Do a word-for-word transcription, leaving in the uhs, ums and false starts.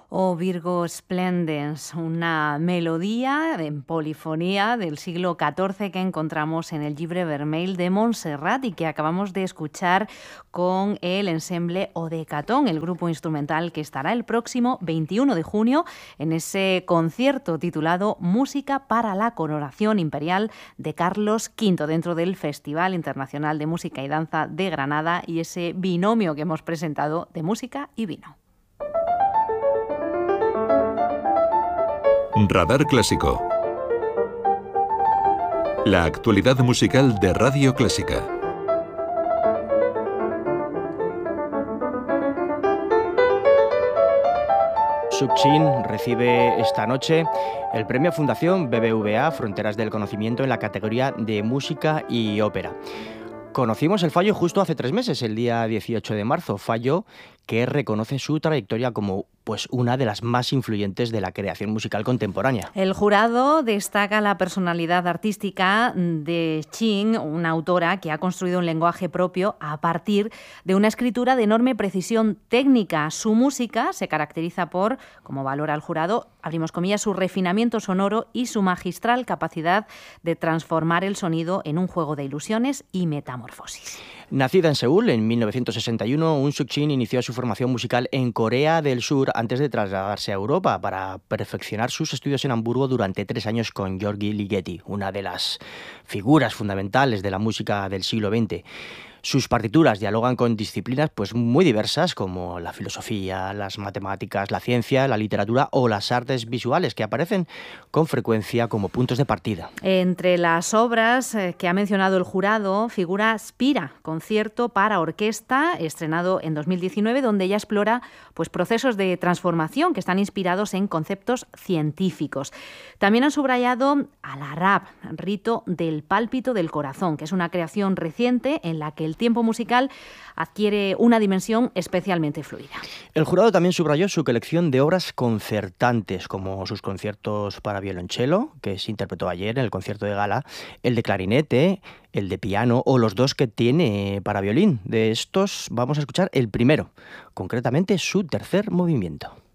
O Virgo Splendens, una melodía en polifonía del siglo catorce que encontramos en el Llibre Vermell de Montserrat y que acabamos de escuchar con el ensemble Odecatón, el grupo instrumental que estará el próximo veintiuno de junio en ese concierto titulado Música para la Coronación Imperial de Carlos quinto dentro del Festival Internacional de Música y Danza de Granada y ese binomio que hemos presentado de música y vino. Radar Clásico. La actualidad musical de Radio Clásica. Subchin recibe esta noche el premio Fundación B B V A Fronteras del Conocimiento en la categoría de música y ópera. Conocimos el fallo justo hace tres meses, el día dieciocho de marzo, fallo que reconoce su trayectoria como pues una de las más influyentes de la creación musical contemporánea. El jurado destaca la personalidad artística de Chin, una autora que ha construido un lenguaje propio a partir de una escritura de enorme precisión técnica. Su música se caracteriza por, como valora el jurado, abrimos comillas, su refinamiento sonoro y su magistral capacidad de transformar el sonido en un juego de ilusiones y metamorfosis. Nacida en Seúl en mil novecientos sesenta y uno, Un Suk-Chin inició su formación musical en Corea del Sur antes de trasladarse a Europa para perfeccionar sus estudios en Hamburgo durante tres años con György Ligeti, una de las figuras fundamentales de la música del siglo veinte. Sus partituras dialogan con disciplinas pues, muy diversas como la filosofía, las matemáticas, la ciencia, la literatura o las artes visuales, que aparecen con frecuencia como puntos de partida. Entre las obras que ha mencionado el jurado figura Spira, concierto para orquesta, estrenado en dos mil diecinueve, donde ella explora pues, procesos de transformación que están inspirados en conceptos científicos. También han subrayado Al-Arab, rito del pálpito del corazón, que es una creación reciente en la que el tiempo musical adquiere una dimensión especialmente fluida. El jurado también subrayó su colección de obras concertantes, como sus conciertos para violonchelo, que se interpretó ayer en el concierto de gala, el de clarinete, el de piano o los dos que tiene para violín. De estos vamos a escuchar el primero, concretamente su tercer movimiento.